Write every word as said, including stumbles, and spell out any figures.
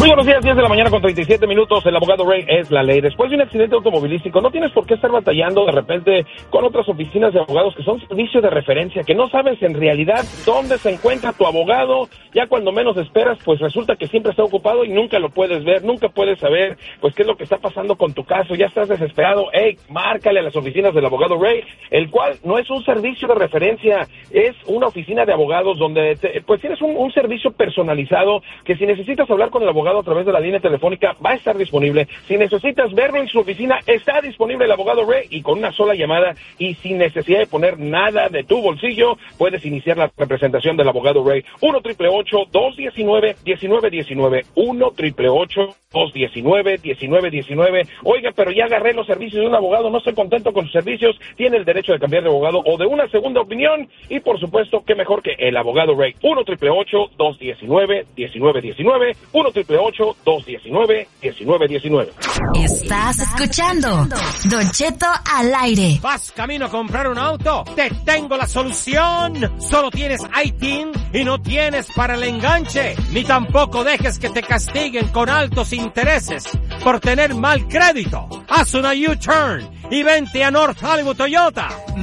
Muy buenos días, diez de la mañana con treinta y siete minutos. El abogado Ray es la ley. Después de un accidente automovilístico, no tienes por qué estar batallando de repente con otras oficinas de abogados que son servicio de referencia, que no sabes en realidad dónde se encuentra tu abogado. Ya cuando menos esperas, pues resulta que siempre está ocupado y nunca lo puedes ver, nunca puedes saber pues qué es lo que está pasando con tu caso. Ya estás desesperado. Hey, márcale a las oficinas del abogado Ray, el cual no es un servicio de referencia, es una oficina de abogados donde te, pues tienes un, un servicio personalizado que si necesitas hablar con el abogado a través de la línea telefónica va a estar disponible. Si necesitas verlo en su oficina, está disponible el abogado Ray, y con una sola llamada y sin necesidad de poner nada de tu bolsillo, puedes iniciar la representación del abogado Ray. uno triple ocho, dos diecinueve, diecinueve diecinueve, uno triple ocho, dos diecinueve, diecinueve diecinueve. Oiga, pero ya agarré los servicios de un abogado, no estoy contento con sus servicios, tiene el derecho de cambiar de abogado o de una segunda opinión, y por supuesto, qué mejor que el abogado Ray. uno triple ocho, dos diecinueve, diecinueve diecinueve, uno triple ocho, dos diecinueve, diecinueve diecinueve. Estás escuchando Don Cheto al aire. ¿Vas camino a comprar un auto? ¡Te tengo la solución! Solo tienes I T I N y no tienes para el enganche, ni tampoco dejes que te castiguen con altos intereses por tener mal crédito. Haz una U-turn y vente a North Hollywood Toyota.